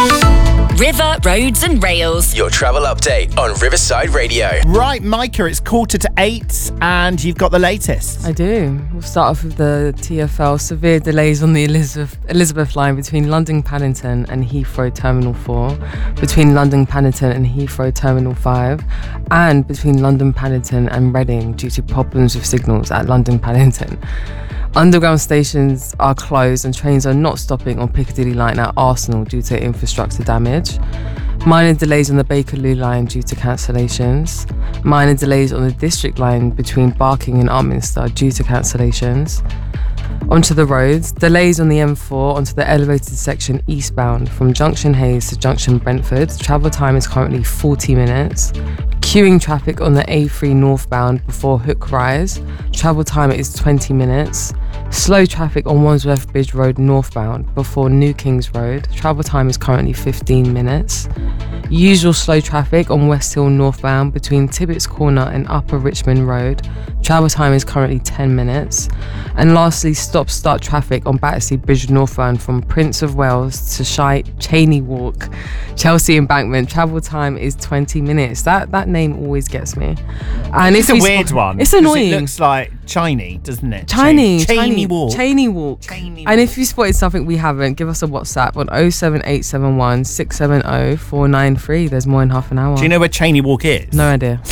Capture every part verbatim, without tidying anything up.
River, Roads and Rails. Your travel update on Riverside Radio. Right, Micah, it's quarter to eight and you've got the latest. I do. We'll start off with the T F L. Severe delays on the Elizabeth, Elizabeth line between London Paddington and Heathrow Terminal four, between London Paddington and Heathrow Terminal five, and between London Paddington and Reading due to problems with signals at London Paddington. Underground stations are closed and trains are not stopping on Piccadilly line at Arsenal due to infrastructure damage. Minor delays on the Bakerloo line due to cancellations. Minor delays on the District line between Barking and Upminster due to cancellations. Onto the roads, delays on the M four onto the elevated section eastbound from Junction Hayes to Junction Brentford. Travel time is currently forty minutes. Queuing traffic on the A three northbound before Hook Rise. Travel time is twenty minutes. Slow traffic on Wandsworth Bridge Road northbound before New Kings Road. Travel time is currently fifteen minutes. Usual slow traffic on West Hill northbound between Tibbets Corner and Upper Richmond Road. Travel time is currently ten minutes. And lastly, stop-start traffic on Battersea Bridge northbound from Prince of Wales to Shy- Cheney Walk, Chelsea Embankment. Travel time is twenty minutes. That that name always gets me. And It's if a we weird sp- one. It's annoying. It looks like Chinese, doesn't it? Chinese, Cheney Cheney Walk. Cheney Walk. Cheney And Walk. if you spotted something we haven't, give us a WhatsApp on oh seven eight seven one, six seven oh, four nine three. There's more in half an hour. Do you know where Cheney Walk is? No idea.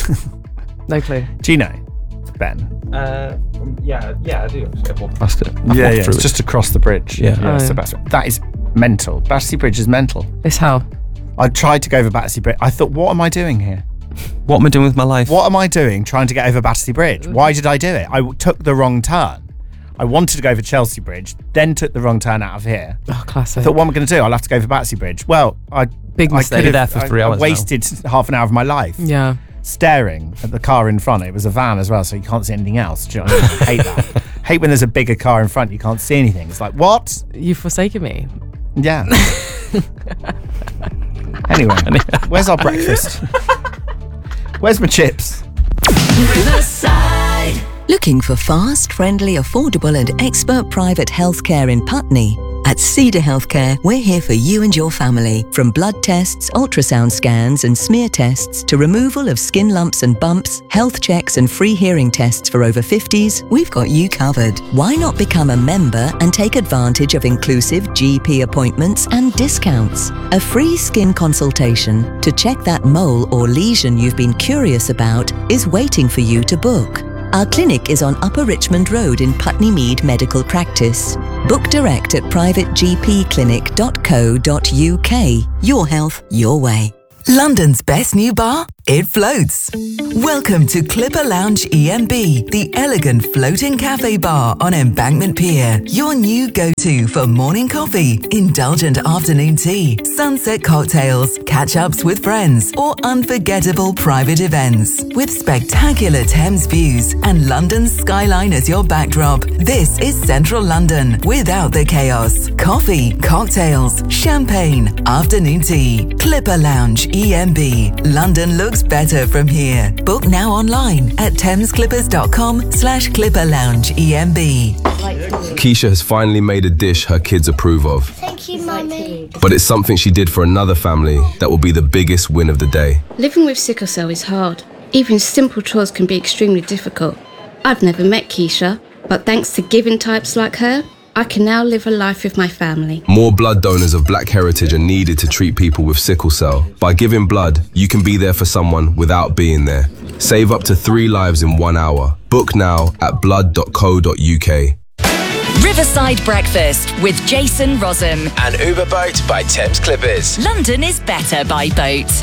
No clue. Do you know, Ben? Uh, yeah, yeah, I do. Actually. I've walked past it. I've yeah, walked yeah. through It's it. just across the bridge. Yeah. yeah Oh, so yeah. Battersea- that is mental. Battersea Bridge is mental. It's hell. I tried to go over Battersea Bridge. I thought, what am I doing here? What am I doing with my life? What am I doing trying to get over Battersea Bridge? Why did I do it? I w- took the wrong turn. I wanted to go over Chelsea Bridge, then took the wrong turn out of here. Oh, classic. I thought, what am I going to do? I'll have to go over Battersea Bridge. Well, I Big I mistake. could You're have- there for I- three I hours now. wasted half an hour of my life Yeah. staring at the car in front. It was a van as well, so you can't see anything else. Do you know what I mean? I hate that. Hate when there's a bigger car in front, you can't see anything. It's like, what? You've forsaken me. Yeah. Anyway, where's our breakfast? Where's my chips? Riverside. Looking for fast, friendly, affordable and expert private healthcare in Putney? At Cedar Healthcare, we're here for you and your family. From blood tests, ultrasound scans and smear tests to removal of skin lumps and bumps, health checks and free hearing tests for over fifties, we've got you covered. Why not become a member and take advantage of inclusive G P appointments and discounts? A free skin consultation to check that mole or lesion you've been curious about is waiting for you to book. Our clinic is on Upper Richmond Road in Putney Mead Medical Practice. Book direct at private g p clinic dot co dot u k. Your health, your way. London's best new bar? It floats. Welcome to Clipper Lounge E M B, the elegant floating cafe bar on Embankment Pier. Your new go-to for morning coffee, indulgent afternoon tea, sunset cocktails, catch-ups with friends, or unforgettable private events. With spectacular Thames views and London's skyline as your backdrop, this is Central London without the chaos. Coffee, cocktails, champagne, afternoon tea. Clipper Lounge E M B. London looks better from here. Book now online at thames clippers dot com slash clipper lounge E M B. Keisha has finally made a dish her kids approve of. Thank you, Mummy. But it's something she did for another family that will be the biggest win of the day. Living with sickle cell is hard. Even simple chores can be extremely difficult. I've never met Keisha, but thanks to giving types like her, I can now live a life with my family. More blood donors of black heritage are needed to treat people with sickle cell. By giving blood, you can be there for someone without being there. Save up to three lives in one hour. Book now at blood dot co dot u k. Riverside Breakfast with Jason Rossum. And Uber Boat by Thames Clippers. London is better by boat.